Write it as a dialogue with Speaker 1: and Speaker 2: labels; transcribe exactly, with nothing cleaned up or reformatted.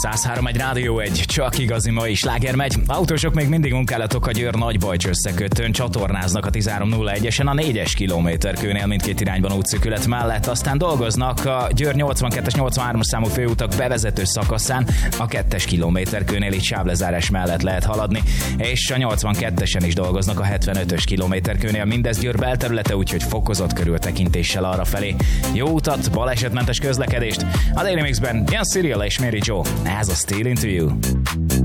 Speaker 1: száz három egy Rádió egy, csak igazi mai sláger megy. Autósok még mindig munkálatok a Győr Nagybajcs összekötőn, csatornáznak a tizenhárom nulla egyesen a négyes kilométerkőnél mindkét irányban útszűkület mellett, aztán dolgoznak a Győr nyolcvankettes nyolcvanhármas számú főutak bevezető szakaszán, a kettes kilométerkőnél itt sávlezárás mellett lehet haladni, és a nyolcvankettesen is dolgoznak a hetvenötös kilométerkőnél, mindez Győr belterülete, úgyhogy fokozott körültekintéssel arra felé. Jó utat, balesetmentes közlekedést! A Daily Mixben Ian Cyril és Mary Jo, ez a Still Into You.